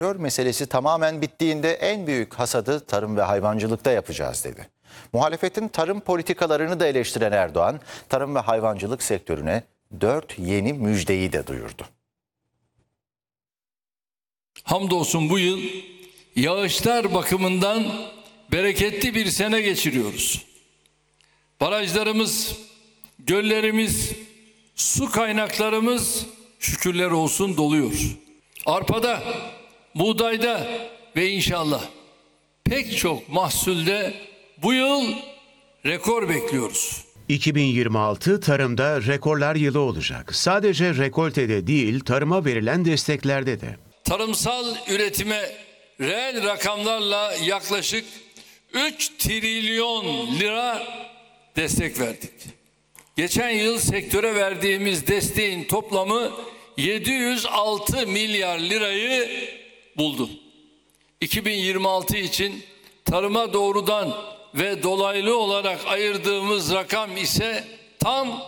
Meselesi tamamen bittiğinde en büyük hasadı tarım ve hayvancılıkta yapacağız dedi. Muhalefetin tarım politikalarını da eleştiren Erdoğan, tarım ve hayvancılık sektörüne 4 yeni müjdeyi de duyurdu. Hamdolsun bu yıl yağışlar bakımından bereketli bir sene geçiriyoruz. Barajlarımız, göllerimiz, su kaynaklarımız şükürler olsun doluyor. Arpada, buğdayda ve inşallah pek çok mahsulde bu yıl rekor bekliyoruz. 2026 tarımda rekorlar yılı olacak. Sadece rekoltede değil, tarıma verilen desteklerde de. Tarımsal üretime reel rakamlarla yaklaşık 3 trilyon lira destek verdik. Geçen yıl sektöre verdiğimiz desteğin toplamı 706 milyar lirayı buldu. 2026 için tarıma doğrudan ve dolaylı olarak ayırdığımız rakam ise tam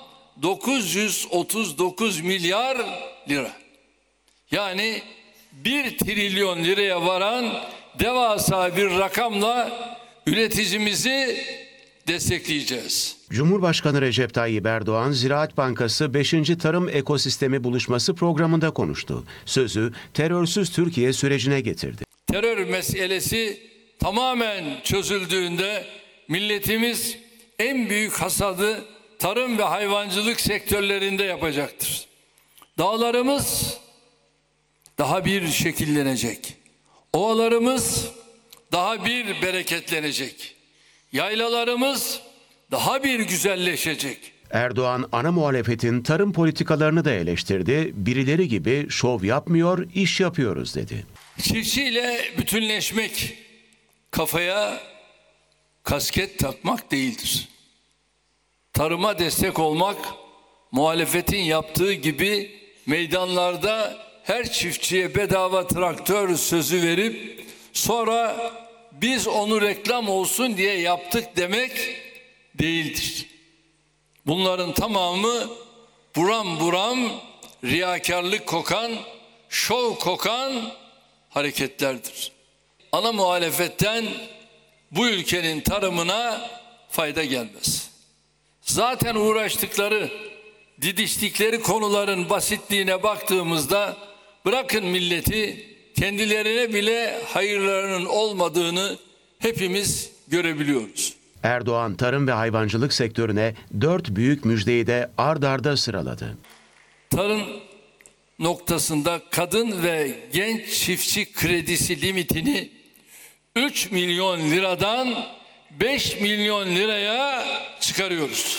939 milyar lira. Yani 1 trilyon liraya varan devasa bir rakamla üreticimizi destekleyeceğiz. Cumhurbaşkanı Recep Tayyip Erdoğan, Ziraat Bankası 5. Tarım Ekosistemi Buluşması programında konuştu. Sözü terörsüz Türkiye sürecine getirdi. Terör meselesi tamamen çözüldüğünde milletimiz en büyük hasadı tarım ve hayvancılık sektörlerinde yapacaktır. Dağlarımız daha bir şekillenecek. Ovalarımız daha bir bereketlenecek. Yaylalarımız daha bir güzelleşecek. Erdoğan, ana muhalefetin tarım politikalarını da eleştirdi. Birileri gibi şov yapmıyor, iş yapıyoruz dedi. Çiftçiyle bütünleşmek, kafaya kasket takmak değildir. Tarıma destek olmak, muhalefetin yaptığı gibi meydanlarda her çiftçiye bedava traktör sözü verip sonra biz onu reklam olsun diye yaptık demek değildir. Bunların tamamı buram buram riyakarlık kokan, şov kokan hareketlerdir. Ana muhalefetten bu ülkenin tarımına fayda gelmez. Zaten uğraştıkları, didiştikleri konuların basitliğine baktığımızda bırakın milleti, kendilerine bile hayırlarının olmadığını hepimiz görebiliyoruz. Erdoğan, tarım ve hayvancılık sektörüne 4 büyük müjdeyi de ard arda sıraladı. Tarım noktasında kadın ve genç çiftçi kredisi limitini 3 milyon liradan 5 milyon liraya çıkarıyoruz.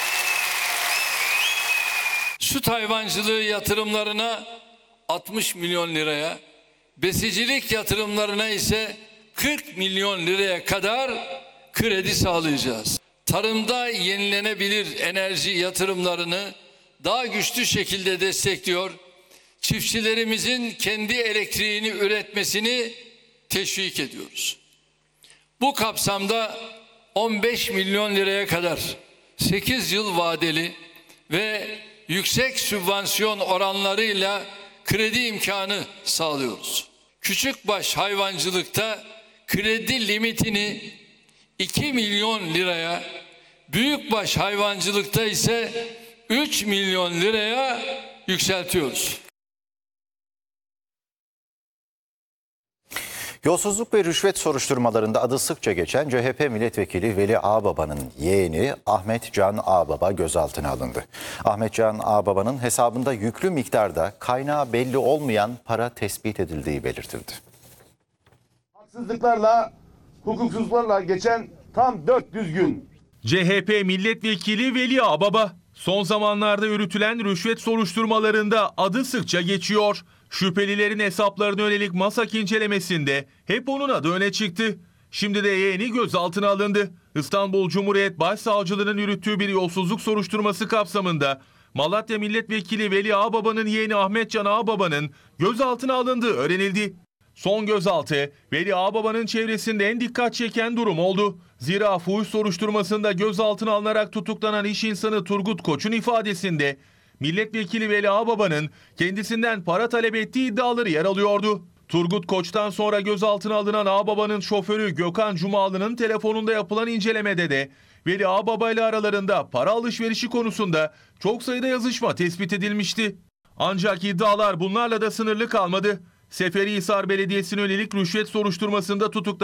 Süt hayvancılığı yatırımlarına 60 milyon liraya, besicilik yatırımlarına ise 40 milyon liraya kadar kredi sağlayacağız. Tarımda yenilenebilir enerji yatırımlarını daha güçlü şekilde destekliyor, çiftçilerimizin kendi elektriğini üretmesini teşvik ediyoruz. Bu kapsamda 15 milyon liraya kadar 8 yıl vadeli ve yüksek sübvansiyon oranlarıyla kredi imkanı sağlıyoruz. Küçükbaş hayvancılıkta kredi limitini 2 milyon liraya, büyükbaş hayvancılıkta ise 3 milyon liraya yükseltiyoruz. Yolsuzluk ve rüşvet soruşturmalarında adı sıkça geçen CHP milletvekili Veli Ağbaba'nın yeğeni Ahmet Can Ağbaba gözaltına alındı. Ahmet Can Ağbaba'nın hesabında yüklü miktarda kaynağı belli olmayan para tespit edildiği belirtildi. Haksızlıklarla, hukuksuzlarla geçen tam 400 gün. CHP milletvekili Veli Ağbaba son zamanlarda yürütülen rüşvet soruşturmalarında adı sıkça geçiyor. Şüphelilerin hesaplarına yönelik masak incelemesinde hep onun adı öne çıktı. Şimdi de yeğeni gözaltına alındı. İstanbul Cumhuriyet Başsavcılığı'nın yürüttüğü bir yolsuzluk soruşturması kapsamında Malatya Milletvekili Veli Ağbaba'nın yeğeni Ahmet Can Ağbaba'nın gözaltına alındığı öğrenildi. Son gözaltı Veli Ağbaba'nın çevresinde en dikkat çeken durum oldu. Zira fuhuş soruşturmasında gözaltına alınarak tutuklanan iş insanı Turgut Koç'un ifadesinde milletvekili Veli Ağbaba'nın kendisinden para talep ettiği iddiaları yer alıyordu. Turgut Koç'tan sonra gözaltına alınan Ağbaba'nın şoförü Gökhan Cumalı'nın telefonunda yapılan incelemede de Veli Ağbaba ile aralarında para alışverişi konusunda çok sayıda yazışma tespit edilmişti. Ancak iddialar bunlarla da sınırlı kalmadı. Seferihisar Belediyesi'ne yönelik rüşvet soruşturmasında tutuklanan